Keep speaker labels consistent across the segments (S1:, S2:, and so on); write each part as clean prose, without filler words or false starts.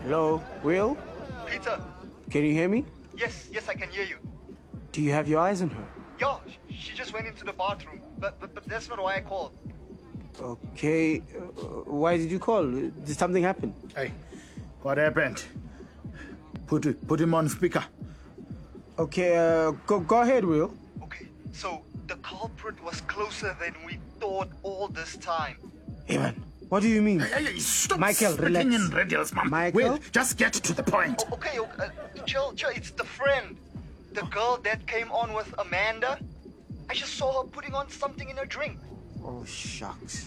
S1: Hello, Will?
S2: Peter.
S1: Can you hear me?
S2: Yes, I can hear you.
S1: Do you have your eyes on her?
S2: Yeah, she just went into the bathroom. But that's not why I called.
S1: Okay, why did you call? Did something happen?
S3: Hey, what happened? Put him on speaker.
S1: Okay, go ahead, Will.
S2: Okay, so the culprit was closer than we thought all this time.
S1: Evan, what do you mean?
S3: Hey, stop
S1: Michael, relax.
S3: speaking in riddles, man.
S1: Michael?
S3: Will, just get to the point.
S2: Okay, chill, it's the friend. The girl that came on with Amanda. I just saw her putting on something in her drink.
S1: Oh, shucks.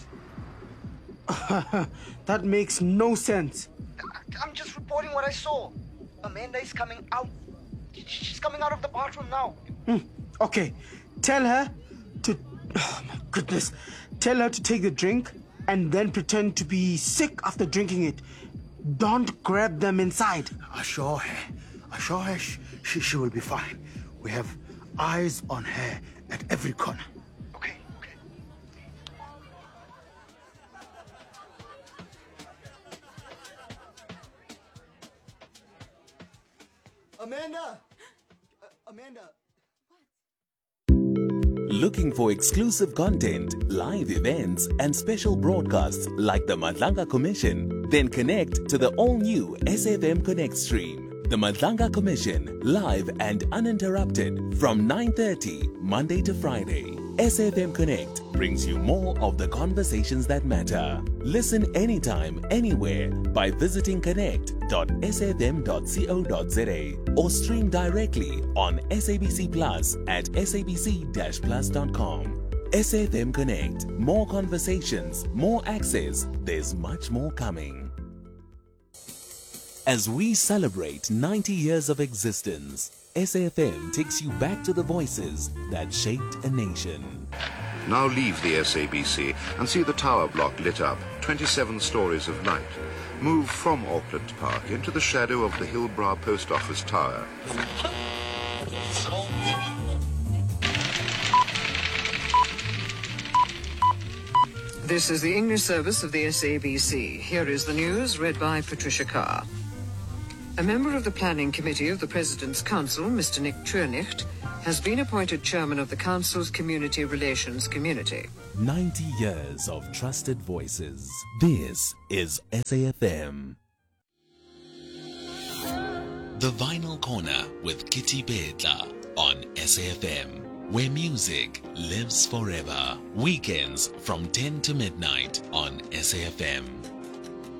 S1: That makes no sense.
S2: I'm just reporting what I saw. Amanda is coming out. She's coming out of the bathroom now.
S1: Okay, tell her to... Oh, my goodness. Tell her to take the drink and then pretend to be sick after drinking it. Don't grab them inside.
S3: Assure her she will be fine. We have eyes on her at every corner.
S2: Okay. Amanda!
S4: Looking for exclusive content, live events, and special broadcasts like the Madlanga Commission? Then connect to the all-new SFM Connect stream. The Madlanga Commission, live and uninterrupted from 9:30 Monday to Friday. SFM Connect brings you more of the conversations that matter. Listen anytime, anywhere by visiting connect.sfm.co.za or stream directly on SABC Plus at sabc-plus.com. SFM Connect. More conversations, more access. There's much more coming. As we celebrate 90 years of existence, SAFM takes you back to the voices that shaped a nation.
S5: Now leave the SABC and see the tower block lit up, 27 stories of light. Move from Auckland Park into the shadow of the Hillbrow Post Office Tower.
S6: This is the English service of the SABC. Here is the news read by Patricia Carr. A member of the Planning Committee of the President's Council, Mr. Nick Trönicht, has been appointed chairman of the Council's Community Relations Community.
S4: 90 years of trusted voices. This is SAFM. The Vinyl Corner with Kitty Bedla on SAFM, where music lives forever. Weekends from 10 to midnight on SAFM.